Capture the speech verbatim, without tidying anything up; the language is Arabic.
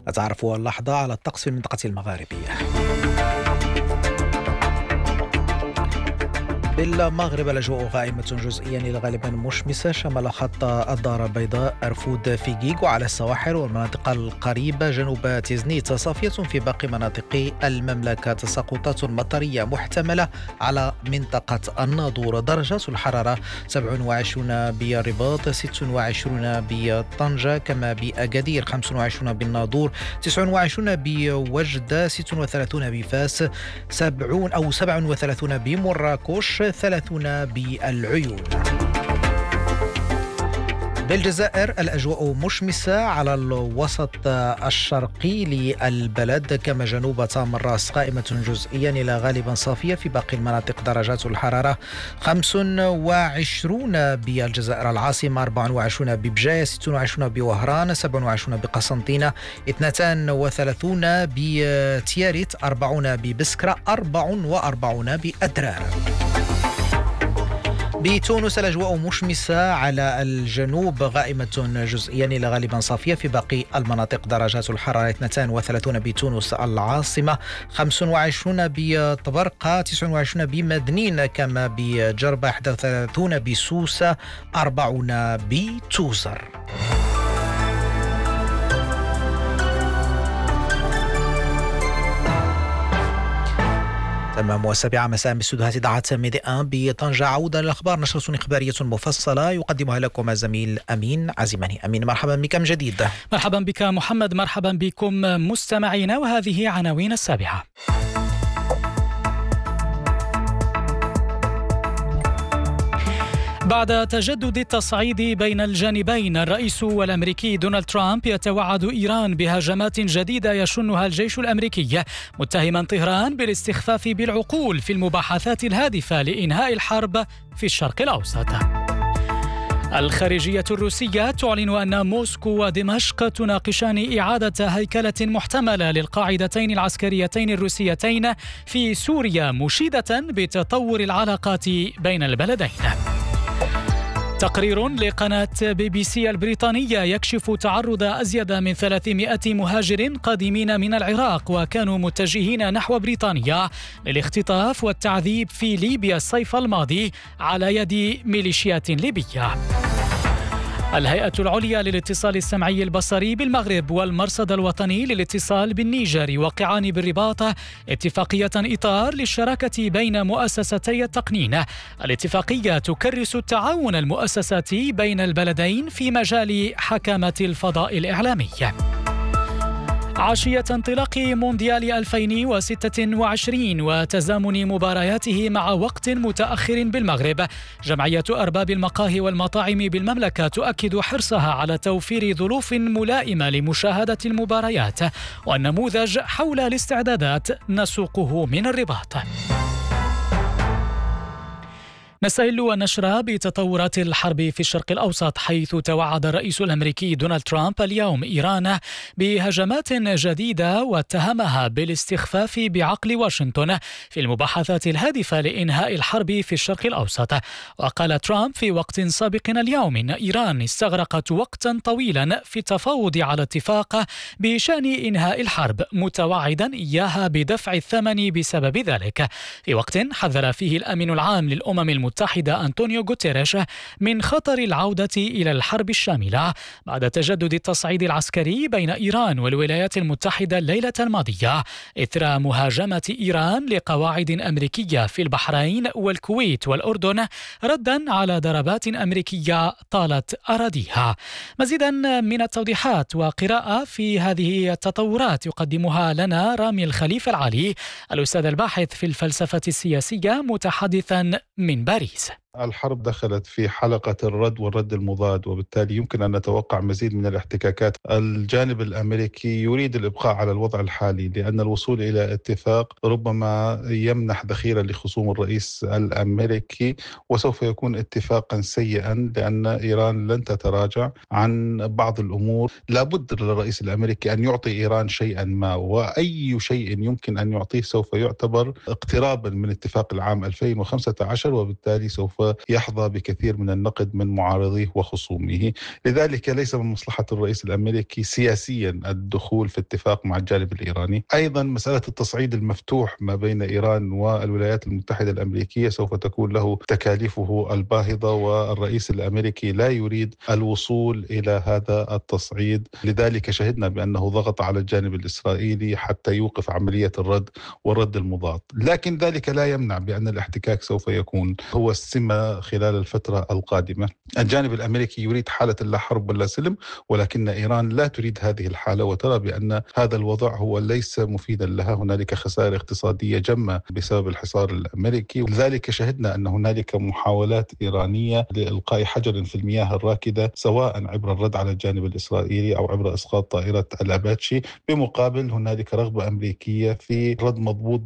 نتعرف اللحظة على الطقس في المنطقة المغاربية. بالمغرب الأجواء غائمة جزئيا إلى غالبا مشمسة شمال خط الدار البيضاء أرفود في جيج وعلى السواحل والمناطق القريبة جنوب تيزنيت صافية في باقي مناطق المملكة. تساقطات مطرية محتملة على منطقة الناظور. درجات الحرارة سبعة وعشرين بالرباط، ستة وعشرين بطنجة كما بأكادير، خمسة وعشرين بالناظور، تسعة وعشرين بوجدة، ستة وثلاثين بفاس، سبعين أو سبعة وثلاثين بمراكش، ثلاثين بالعيون. بالجزائر الأجواء مشمسة على الوسط الشرقي للبلد كما جنوب تام راس قائمة جزئيا إلى غالبا صافية. في باقي المناطق درجات الحرارة خمسة وعشرين بالجزائر العاصمة، أربعة وعشرين ببجاية، ستة وعشرين بوهران، سبعة وعشرين بقسنطينة، اثنين وثلاثين بتياريت، أربعين ببسكرة، أربعة وأربعين بأدرار. بتونس الأجواء مشمسة على الجنوب غائمة جزئيا إلى غالبا صافية. في باقي المناطق درجات الحرارة اثنين وثلاثين بتونس العاصمة، خمسة وعشرين بطبرقة، تسعة وعشرين بمدنين كما بجربة، واحد وثلاثين بسوسة، أربعين بتوزر. تمام. والسابعة مساء باستديوهات إذاعة ميدي آن بطنجة. عودة للأخبار، نشرة إخبارية مفصلة يقدمها لكم الزميل أمين عزيماني. أمين، مرحبا بك من جديد. مرحبا بك محمد، مرحبا بكم مستمعينا، وهذه عناوين السابعة. بعد تجدد التصعيد بين الجانبين، الرئيس الأمريكي دونالد ترامب يتوعد إيران بهجمات جديدة يشنها الجيش الأمريكي، متهما طهران بالاستخفاف بالعقول في المباحثات الهادفة لإنهاء الحرب في الشرق الأوسط. الخارجية الروسية تعلن أن موسكو ودمشق تناقشان إعادة هيكلة محتملة للقاعدتين العسكريتين الروسيتين في سوريا، مشيدة بتطور العلاقات بين البلدين. تقرير لقناة بي بي سي البريطانية يكشف تعرض أزيد من ثلاثمائة مهاجر قادمين من العراق وكانوا متجهين نحو بريطانيا للاختطاف والتعذيب في ليبيا الصيف الماضي على يد ميليشيات ليبية. الهيئة العليا للاتصال السمعي البصري بالمغرب والمرصد الوطني للاتصال بالنيجر يوقعان بالرباط اتفاقية إطار للشراكة بين مؤسستي التقنين. الاتفاقية تكرس التعاون المؤسساتي بين البلدين في مجال حكامة الفضاء الإعلامي. عشية انطلاق مونديال ألفين وستة وعشرين وتزامن مبارياته مع وقت متأخر بالمغرب، جمعية أرباب المقاهي والمطاعم بالمملكة تؤكد حرصها على توفير ظروف ملائمة لمشاهدة المباريات، والنموذج حول الاستعدادات نسوقه من الرباط. نستهل النشرة بتطورات الحرب في الشرق الأوسط، حيث توعد الرئيس الأمريكي دونالد ترامب اليوم إيران بهجمات جديدة واتهمها بالاستخفاف بعقل واشنطن في المباحثات الهادفة لإنهاء الحرب في الشرق الأوسط. وقال ترامب في وقت سابق اليوم إن إيران استغرقت وقتا طويلا في التفاوض على اتفاق بشأن إنهاء الحرب، متوعدا إياها بدفع الثمن بسبب ذلك، في وقت حذر فيه الأمين العام للأمم المتحدة المتحدة أنطونيو غوتيريش من خطر العودة إلى الحرب الشاملة بعد تجدد التصعيد العسكري بين إيران والولايات المتحدة الليلة الماضية إثر مهاجمة إيران لقواعد أمريكية في البحرين والكويت والأردن، ردا على ضربات أمريكية طالت أراضيها. مزيدا من التوضيحات وقراءة في هذه التطورات يقدمها لنا رامي الخليفة العالي، الأستاذ الباحث في الفلسفة السياسية، متحدثا من باريس. الحرب دخلت في حلقة الرد والرد المضاد، وبالتالي يمكن أن نتوقع مزيد من الاحتكاكات. الجانب الأمريكي يريد الإبقاء على الوضع الحالي، لأن الوصول إلى اتفاق ربما يمنح ذخيرة لخصوم الرئيس الأمريكي، وسوف يكون اتفاقا سيئا لأن إيران لن تتراجع عن بعض الأمور. لابد للرئيس الأمريكي أن يعطي إيران شيئا ما، وأي شيء يمكن أن يعطيه سوف يعتبر اقترابا من اتفاق العام ألفين وخمسة عشر، وبالتالي سوف ويحظى بكثير من النقد من معارضيه وخصومه. لذلك ليس من مصلحة الرئيس الأمريكي سياسيا الدخول في اتفاق مع الجانب الإيراني. أيضا مسألة التصعيد المفتوح ما بين إيران والولايات المتحدة الأمريكية سوف تكون له تكاليفه الباهظة، والرئيس الأمريكي لا يريد الوصول إلى هذا التصعيد. لذلك شهدنا بأنه ضغط على الجانب الإسرائيلي حتى يوقف عملية الرد والرد المضاد، لكن ذلك لا يمنع بأن الاحتكاك سوف يكون هو السمة خلال الفترة القادمة. الجانب الأمريكي يريد حالة لا حرب ولا سلم، ولكن إيران لا تريد هذه الحالة وترى بأن هذا الوضع هو ليس مفيدا لها. هنالك خسائر اقتصادية جمة بسبب الحصار الأمريكي، ولذلك شهدنا أن هنالك محاولات إيرانية لإلقاء حجر في المياه الراكدة، سواء عبر الرد على الجانب الإسرائيلي أو عبر إسقاط طائرة الأباتشي. بمقابل هنالك رغبة أمريكية في رد مضبوط